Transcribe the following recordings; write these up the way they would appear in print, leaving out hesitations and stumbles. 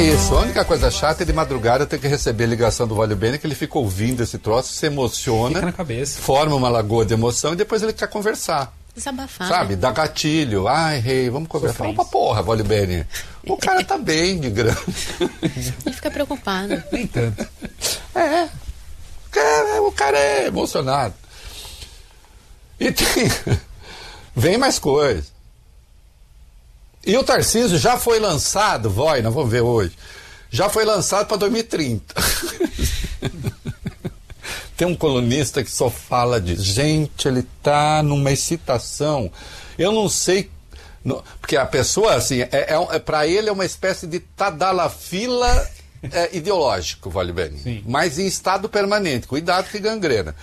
isso. A única coisa chata é de madrugada ter que receber a ligação do Vale Bene, que ele fica ouvindo esse troço, se emociona, fica na cabeça, forma uma lagoa de emoção e depois ele quer conversar. Desabafar. Sabe? Dá gatilho. Ai, rei, vamos conversar. Fala pra porra, Vale Bene. O cara tá bem de grana. Ele fica preocupado. Nem tanto. O cara é emocionado. E tem... Vem mais coisa. E o Tarcísio já foi lançado, nós vamos ver hoje, já foi lançado para 2030. Tem um colunista que só fala disso. Gente, ele tá numa excitação. Eu não sei... porque a pessoa, assim, para ele é uma espécie de tadalafila ideológico, Vale Bene. Mas em estado permanente. Cuidado que gangrena.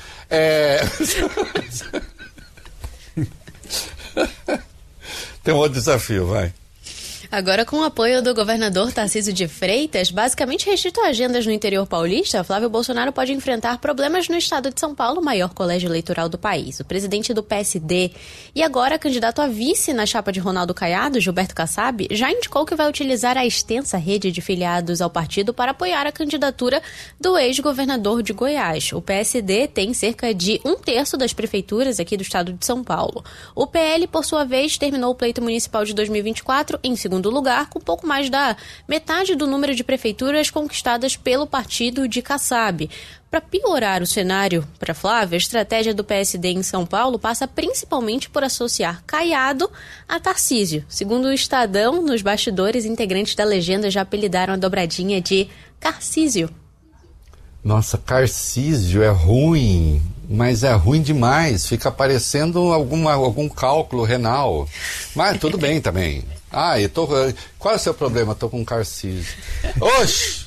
Tem um outro desafio, vai. Agora, com o apoio do governador Tarcísio de Freitas, basicamente restrito a agendas no interior paulista, Flávio Bolsonaro pode enfrentar problemas no estado de São Paulo, o maior colégio eleitoral do país. O presidente do PSD e agora candidato a vice na chapa de Ronaldo Caiado, Gilberto Kassab, já indicou que vai utilizar a extensa rede de filiados ao partido para apoiar a candidatura do ex-governador de Goiás. O PSD tem cerca de 1/3 das prefeituras aqui do estado de São Paulo. O PL, por sua vez, terminou o pleito municipal de 2024 em segundo lugar, com pouco mais da metade do número de prefeituras conquistadas pelo partido de Kassab. Para piorar o cenário para Flávio, a estratégia do PSD em São Paulo passa principalmente por associar Caiado a Tarcísio. Segundo o Estadão, nos bastidores, integrantes da legenda já apelidaram a dobradinha de Carcísio. Nossa, Carcísio é ruim, mas é ruim demais. Fica parecendo algum cálculo renal. Mas tudo bem também. Qual é o seu problema? Estou com Carcísio. Oxi!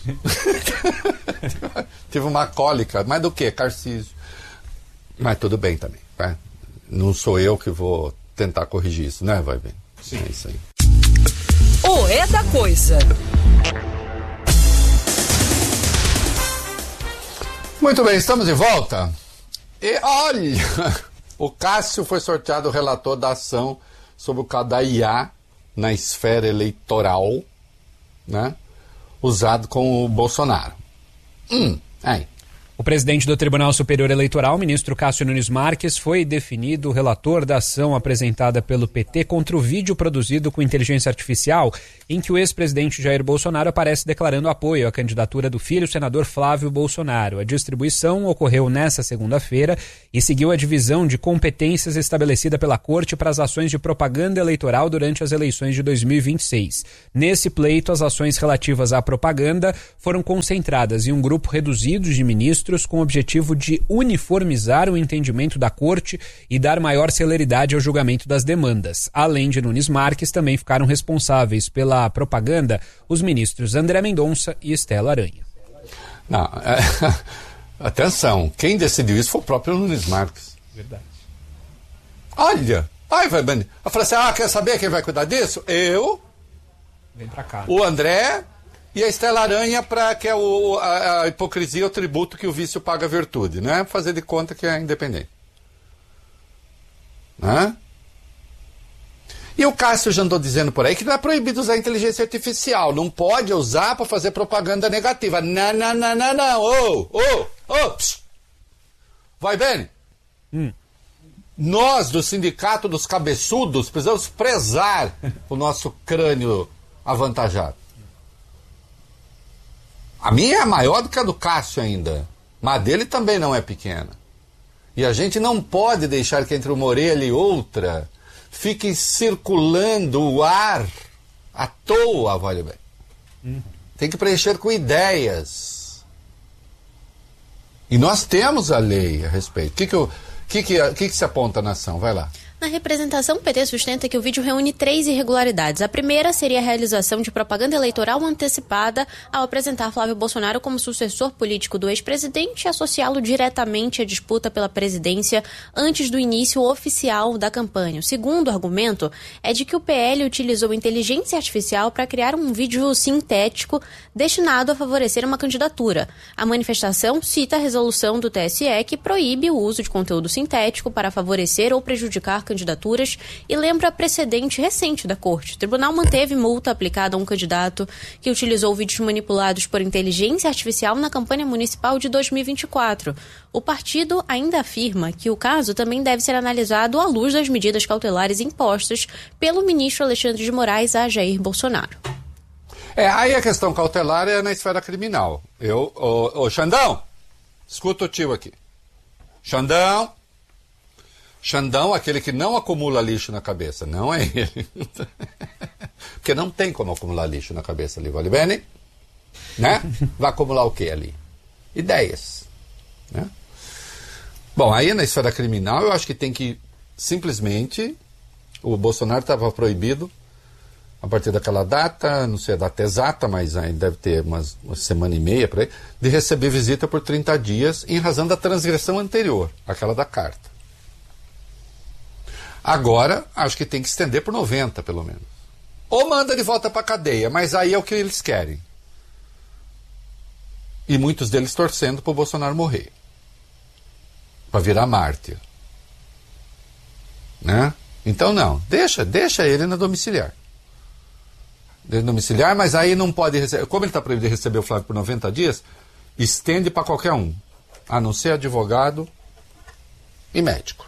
Tive uma cólica. Mas do que? Carcísio. Mas tudo bem também. Tá? Não sou eu que vou tentar corrigir isso, né? Vai bem. Sim. É isso aí. O É da Coisa. Muito bem, estamos de volta. E olha, o Cássio foi sorteado o relator da ação sobre o caso da IA na esfera eleitoral, né, usado com o Bolsonaro. Aí. O presidente do Tribunal Superior Eleitoral, ministro Cássio Nunes Marques, foi definido o relator da ação apresentada pelo PT contra o vídeo produzido com inteligência artificial, em que o ex-presidente Jair Bolsonaro aparece declarando apoio à candidatura do filho, senador Flávio Bolsonaro. A distribuição ocorreu nesta segunda-feira e seguiu a divisão de competências estabelecida pela Corte para as ações de propaganda eleitoral durante as eleições de 2026. Nesse pleito, as ações relativas à propaganda foram concentradas em um grupo reduzido de ministros com o objetivo de uniformizar o entendimento da Corte e dar maior celeridade ao julgamento das demandas. Além de Nunes Marques, também ficaram responsáveis pela propaganda os ministros André Mendonça e Estela Aranha. Não, atenção, quem decidiu isso foi o próprio Nunes Marques. Verdade. Olha, vai bem. Eu falei assim, quer saber quem vai cuidar disso? Eu, vem pra cá. O André e a Estela Aranha, que é a hipocrisia, o tributo que o vício paga a virtude, né? Fazer de conta que é independente. Né? E o Cássio já andou dizendo por aí que não é proibido usar inteligência artificial, não pode usar para fazer propaganda negativa. Não. Vai bem? Nós, do Sindicato dos Cabeçudos, precisamos prezar o nosso crânio avantajado. A minha é maior do que a do Cássio ainda, mas a dele também não é pequena. E a gente não pode deixar que entre uma orelha e outra fique circulando o ar à toa, vale bem. Tem que preencher com ideias. E nós temos a lei a respeito. O que se aponta na ação? Vai lá. Na representação, o PT sustenta que o vídeo reúne 3 irregularidades. A primeira seria a realização de propaganda eleitoral antecipada ao apresentar Flávio Bolsonaro como sucessor político do ex-presidente e associá-lo diretamente à disputa pela presidência antes do início oficial da campanha. O segundo argumento é de que o PL utilizou inteligência artificial para criar um vídeo sintético destinado a favorecer uma candidatura. A manifestação cita a resolução do TSE que proíbe o uso de conteúdo sintético para favorecer ou prejudicar candidaturas e lembra precedente recente da corte. O tribunal manteve multa aplicada a um candidato que utilizou vídeos manipulados por inteligência artificial na campanha municipal de 2024. O partido ainda afirma que o caso também deve ser analisado à luz das medidas cautelares impostas pelo ministro Alexandre de Moraes a Jair Bolsonaro. Aí a questão cautelar é na esfera criminal. Xandão, escuta o tio aqui. Xandão, aquele que não acumula lixo na cabeça, não é ele. Porque não tem como acumular lixo na cabeça ali, vale bem, né? Vai acumular o que ali? Ideias, né? Bom, aí na esfera criminal eu acho que tem que simplesmente, o Bolsonaro estava proibido a partir daquela data, não sei a data exata, mas ainda deve ter uma semana e meia por aí, de receber visita por 30 dias em razão da transgressão anterior, aquela da carta. Agora, acho que tem que estender por 90, pelo menos. Ou manda de volta para a cadeia, mas aí é o que eles querem. E muitos deles torcendo para o Bolsonaro morrer. Para virar mártir. Né? Então não, deixa ele na domiciliar. Mas aí não pode receber. Como ele está proibido de receber o Flávio por 90 dias, estende para qualquer um, a não ser advogado e médico.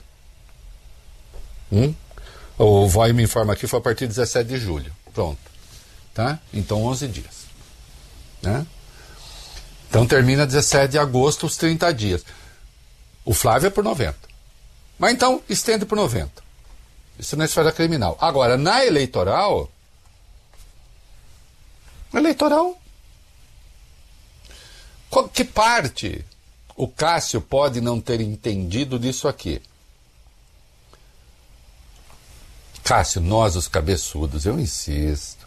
O VOI me informa aqui, foi a partir de 17 de julho. Pronto. Tá? Então 11 dias. Né? Então termina 17 de agosto os 30 dias. O Flávio é por 90. Mas então estende por 90. Isso na esfera criminal. Agora, na eleitoral, que parte o Cássio pode não ter entendido disso aqui? Cássio, nós os cabeçudos, eu insisto.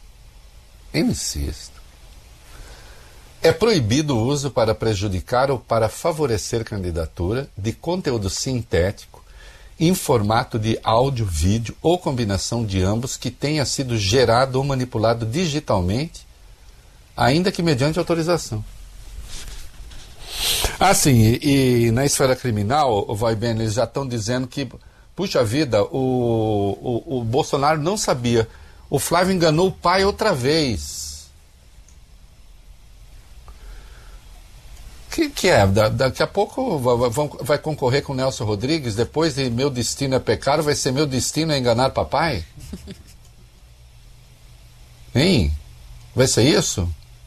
É proibido o uso para prejudicar ou para favorecer candidatura de conteúdo sintético em formato de áudio, vídeo ou combinação de ambos que tenha sido gerado ou manipulado digitalmente, ainda que mediante autorização. Sim, e na esfera criminal, o vai bem, eles já estão dizendo que, puxa vida, o Bolsonaro não sabia. O Flávio enganou o pai outra vez. Que é? Daqui a pouco vai concorrer com o Nelson Rodrigues, depois de Meu Destino é Pecado, vai ser Meu Destino é Enganar Papai? Hein? Vai ser isso?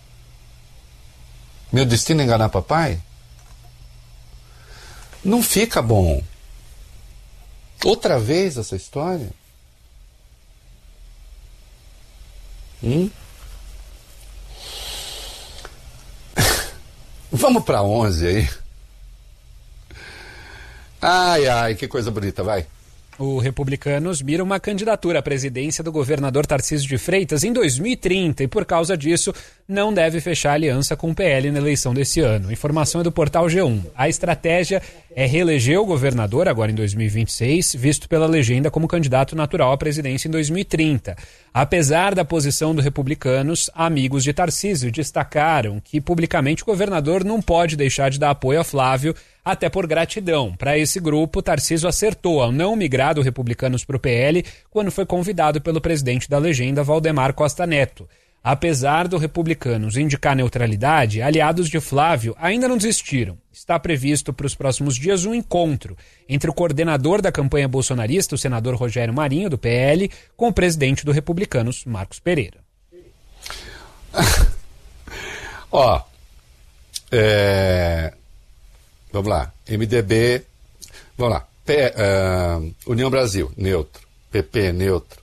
Meu Destino é Enganar Papai? Não fica bom. Outra vez essa história? Vamos para 11 aí. Ai, que coisa bonita, vai. O Republicanos mira uma candidatura à presidência do governador Tarcísio de Freitas em 2030 e, por causa disso, não deve fechar aliança com o PL na eleição desse ano. Informação é do portal G1. A estratégia é reeleger o governador, agora em 2026, visto pela legenda como candidato natural à presidência em 2030. Apesar da posição do Republicanos, amigos de Tarcísio destacaram que, publicamente, o governador não pode deixar de dar apoio a Flávio, até por gratidão. Para esse grupo, Tarcísio acertou ao não migrar do Republicanos para o PL quando foi convidado pelo presidente da legenda, Valdemar Costa Neto. Apesar do Republicanos indicar neutralidade, aliados de Flávio ainda não desistiram. Está previsto para os próximos dias um encontro entre o coordenador da campanha bolsonarista, o senador Rogério Marinho, do PL, com o presidente do Republicanos, Marcos Pereira. Vamos lá, MDB, vamos lá, União Brasil, neutro, PP, neutro,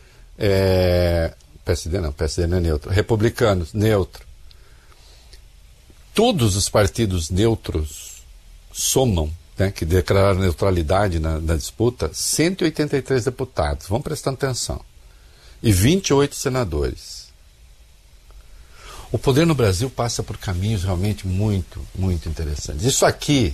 PSD não é neutro, Republicanos, neutro. Todos os partidos neutros somam, né, que declararam neutralidade na disputa, 183 deputados, vão prestando atenção, e 28 senadores. O poder no Brasil passa por caminhos realmente muito, muito interessantes. Isso aqui,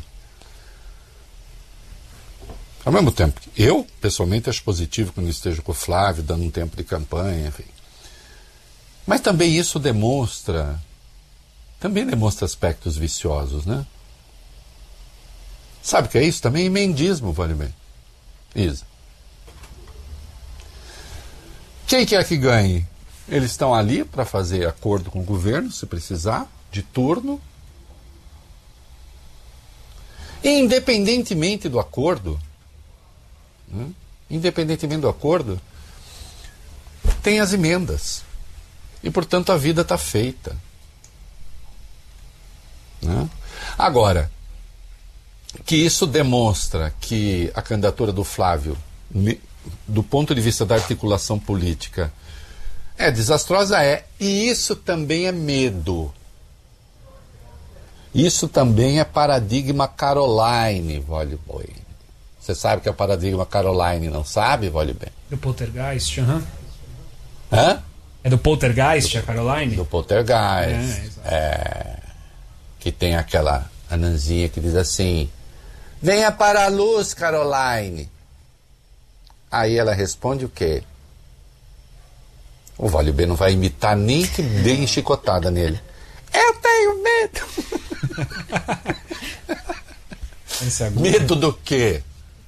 ao mesmo tempo, eu, pessoalmente, acho positivo quando esteja com o Flávio, dando um tempo de campanha, enfim. Mas também isso demonstra aspectos viciosos, né? Sabe o que é isso? Também emendismo, vale bem. Isa. Quem quer que ganhe? Eles estão ali para fazer acordo com o governo, se precisar, de turno. E independentemente do acordo, tem as emendas. E, portanto, a vida está feita. Né? Agora, que isso demonstra que a candidatura do Flávio, do ponto de vista da articulação política, é desastrosa, e isso também é medo. Isso também é paradigma Caroline, Vole Boi. Você sabe que é o paradigma Caroline, não sabe, Vole Bem? Do Poltergeist, aham. Hã? É do Poltergeist, a Caroline? Do Poltergeist. Que tem aquela anãzinha que diz assim: venha para a luz, Caroline. Aí ela responde o quê? O Vale B não vai imitar nem que dê chicotada nele. Eu tenho medo. Medo do quê?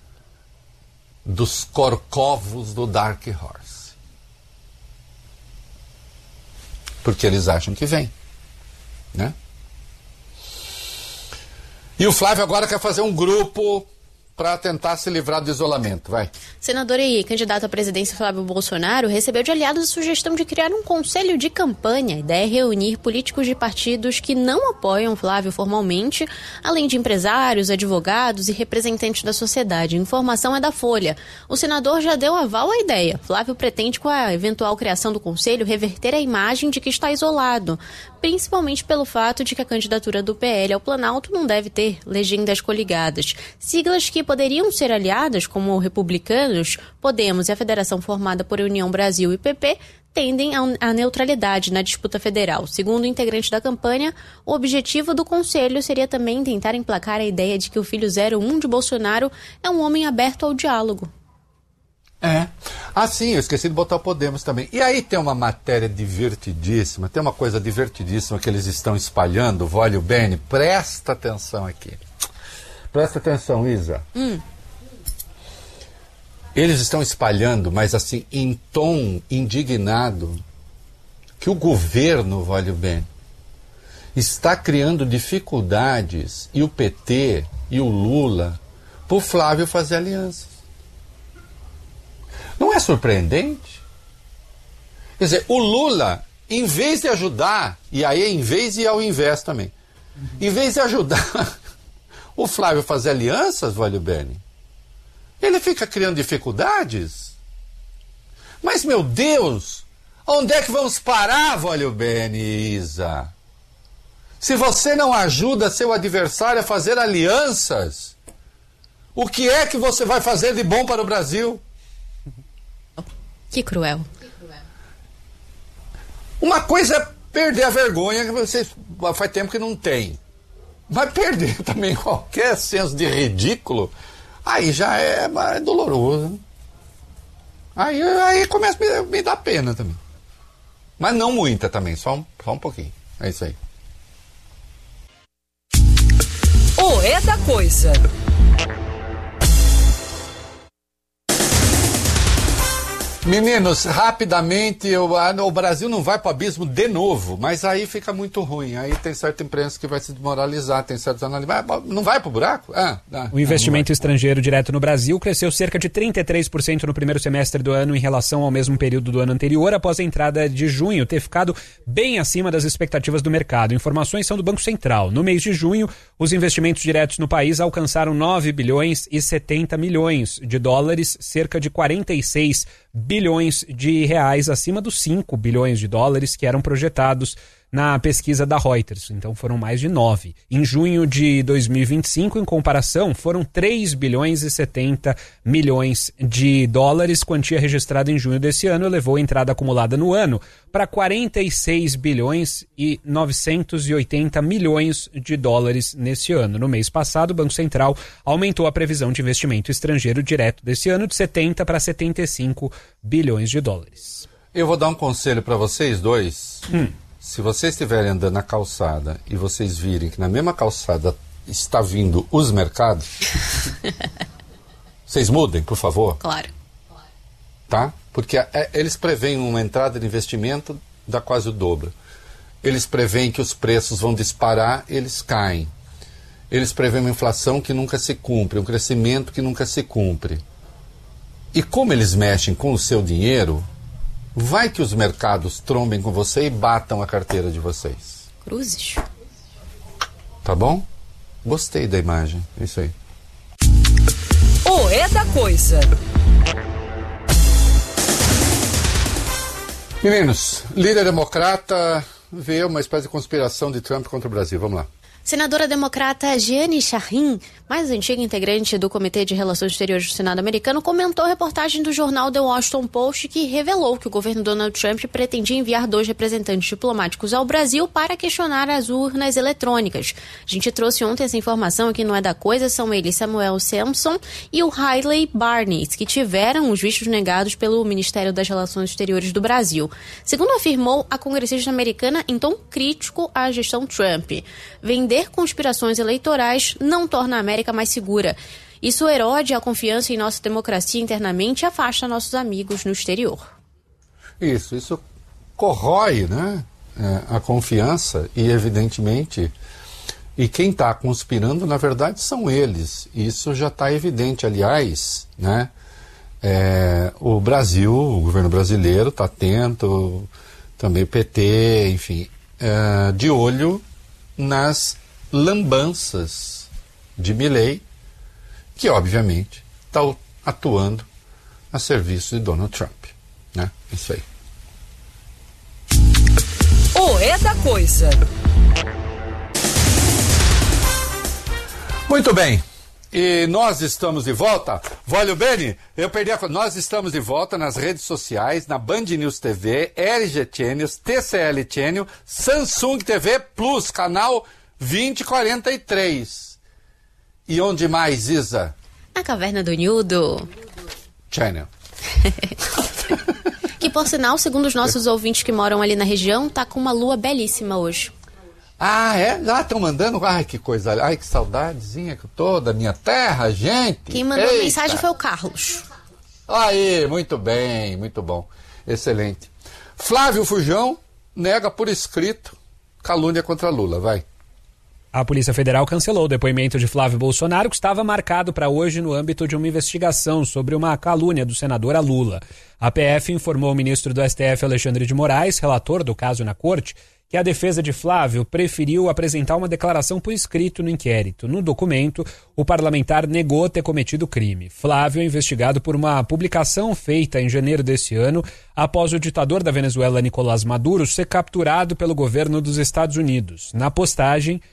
Dos corcovos do Dark Horse. Porque eles acham que vem, né? E o Flávio agora quer fazer um grupo para tentar se livrar do isolamento, vai. Senador e candidato à presidência Flávio Bolsonaro recebeu de aliados a sugestão de criar um conselho de campanha. A ideia é reunir políticos de partidos que não apoiam Flávio formalmente, além de empresários, advogados e representantes da sociedade. A informação é da Folha. O senador já deu aval à ideia. Flávio pretende, com a eventual criação do conselho, reverter a imagem de que está isolado, principalmente pelo fato de que a candidatura do PL ao Planalto não deve ter legendas coligadas. Siglas que poderiam ser aliadas, como Republicanos, Podemos e a federação formada por União Brasil e PP, tendem à neutralidade na disputa federal. Segundo o integrante da campanha, o objetivo do conselho seria também tentar emplacar a ideia de que o filho 01 de Bolsonaro é um homem aberto ao diálogo. Sim, eu esqueci de botar o Podemos também. E aí tem uma matéria divertidíssima, tem uma coisa divertidíssima que eles estão espalhando, Vole Bene, presta atenção aqui. Presta atenção, Isa. Eles estão espalhando, mas assim, em tom indignado, que o governo, Vole Bene, está criando dificuldades, e o PT e o Lula, por Flávio fazer alianças. Não é surpreendente? Quer dizer, o Lula, em vez de ajudar, e aí em vez e ao invés também, em vez de ajudar o Flávio a fazer alianças, Vole Bene, ele fica criando dificuldades. Mas, meu Deus, onde é que vamos parar, Vole Bene e Isa? Se você não ajuda seu adversário a fazer alianças, o que é que você vai fazer de bom para o Brasil? Que cruel. Uma coisa é perder a vergonha, que vocês faz tempo que não tem. Mas perder também qualquer senso de ridículo, aí já é doloroso. Aí começa a me dar pena também. Mas não muita também, só um pouquinho. É isso aí. O É da Coisa. Meninos, rapidamente, o Brasil não vai para o abismo de novo, mas aí fica muito ruim. Aí tem certa imprensa que vai se desmoralizar, tem certos analistas. Não vai para o buraco? O investimento estrangeiro direto no Brasil cresceu cerca de 33% no primeiro semestre do ano em relação ao mesmo período do ano anterior, após a entrada de junho ter ficado bem acima das expectativas do mercado. Informações são do Banco Central. No mês de junho, os investimentos diretos no país alcançaram 9 bilhões e 70 milhões de dólares, cerca de 46 bilhões de reais acima dos 5 bilhões de dólares que eram projetados na pesquisa da Reuters. Então foram mais de 9. Em junho de 2025, em comparação, foram 3 bilhões e 70 milhões de dólares. Quantia registrada em junho desse ano elevou a entrada acumulada no ano para 46 bilhões e 980 milhões de dólares nesse ano. No mês passado, o Banco Central aumentou a previsão de investimento estrangeiro direto desse ano de 70 para 75 bilhões de dólares. Eu vou dar um conselho para vocês dois. Se vocês estiverem andando na calçada e vocês virem que na mesma calçada está vindo os mercados, vocês mudem, por favor. Claro. Tá? Porque eles preveem uma entrada de investimento da quase o dobro. Eles preveem que os preços vão disparar, eles caem. Eles preveem uma inflação que nunca se cumpre, um crescimento que nunca se cumpre. E como eles mexem com o seu dinheiro, vai que os mercados trombem com você e batam a carteira de vocês. Cruzes. Tá bom? Gostei da imagem, isso aí. O É da Coisa. Meninos, líder democrata vê uma espécie de conspiração de Trump contra o Brasil. Vamos lá. Senadora democrata Jeanne Shaheen, mais antiga integrante do Comitê de Relações Exteriores do Senado americano, comentou a reportagem do jornal The Washington Post que revelou que o governo Donald Trump pretendia enviar 2 representantes diplomáticos ao Brasil para questionar as urnas eletrônicas. A gente trouxe ontem essa informação aqui no É da Coisa, são eles Samuel Sampson e o Riley Barnes, que tiveram os vistos negados pelo Ministério das Relações Exteriores do Brasil. Segundo afirmou a congressista americana em tom crítico à gestão Trump, vender conspirações eleitorais não torna a América mais segura. Isso erode a confiança em nossa democracia internamente e afasta nossos amigos no exterior. Isso corrói, né, a confiança e, evidentemente, e quem está conspirando, na verdade, são eles. Isso já está evidente. Aliás, né, o Brasil, o governo brasileiro está atento, também o PT, enfim, de olho nas lambanças de Milei, que obviamente está atuando a serviço de Donald Trump, né? Isso aí. O É da Coisa. Muito bem. E nós estamos de volta. Voglio bene, eu perdi a... Nós estamos de volta nas redes sociais, na Band News TV, LG Channels, TCL Channel, Samsung TV Plus, canal 2043. E onde mais, Isa? A Caverna do Nildo. Channel. Que, por sinal, segundo os nossos ouvintes que moram ali na região, tá com uma lua belíssima hoje. Ah, é? Já estão mandando? Ai, que coisa. Ai, que saudadezinha que eu tô da minha terra, gente. Quem mandou a mensagem foi o Carlos. Aí, muito bem, muito bom. Excelente. Flávio Fujão nega por escrito calúnia contra Lula. Vai. A Polícia Federal cancelou o depoimento de Flávio Bolsonaro, que estava marcado para hoje no âmbito de uma investigação sobre uma calúnia do senador a Lula. A PF informou o ministro do STF, Alexandre de Moraes, relator do caso na corte, que a defesa de Flávio preferiu apresentar uma declaração por escrito no inquérito. No documento, o parlamentar negou ter cometido crime. Flávio é investigado por uma publicação feita em janeiro desse ano, após o ditador da Venezuela, Nicolás Maduro, ser capturado pelo governo dos Estados Unidos. Na postagem,